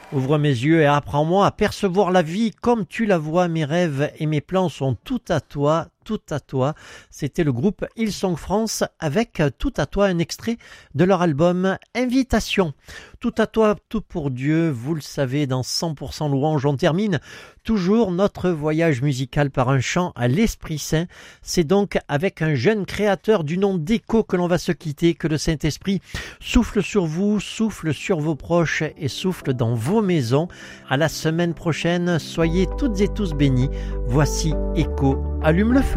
Ouvre mes yeux et apprends-moi à percevoir la vie comme tu la vois. Mes rêves et mes plans sont tout à toi, tout à toi. C'était le groupe Hillsong France avec Tout à toi, un extrait de leur album Invitation. Tout à toi, tout pour Dieu. Vous le savez, dans 100% louange, on termine toujours notre voyage musical par un chant à l'Esprit Saint. C'est donc avec un jeune créateur du nom d'Écho que l'on va se quitter, que le Saint-Esprit souffle sur vous, souffle sur vos proches et souffle dans vos maisons. À la semaine prochaine, soyez toutes et tous bénis. Voici Écho, allume le feu.